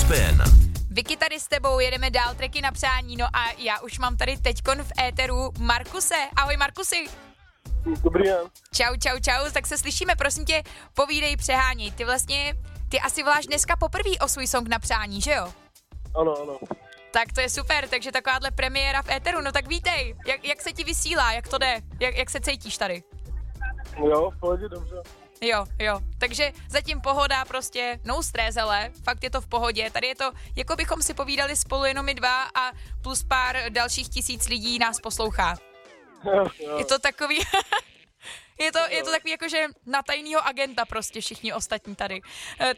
Spin. Vicky, tady s tebou jedeme dál tracky na přání, no a já už mám tady teďkon v éteru Markuse. Ahoj Markusi. Dobrý den. Čau, tak se slyšíme, prosím tě, povídej, přeháněj. Ty asi voláš dneska poprvé o svůj song na přání, že jo? Ano. Tak to je super, takže takováhle premiéra v éteru, no tak vítej. Jak se ti vysílá, jak to jde, jak se cítíš tady? Jo, v pohodě, dobře. Jo, takže zatím pohoda prostě, no stres, ale fakt je to v pohodě. Tady je to, jako bychom si povídali spolu jenom my dva a plus pár dalších 1000 lidí nás poslouchá. Jo. Je to takový, je to takový jakože na tajnýho agenta prostě všichni ostatní tady.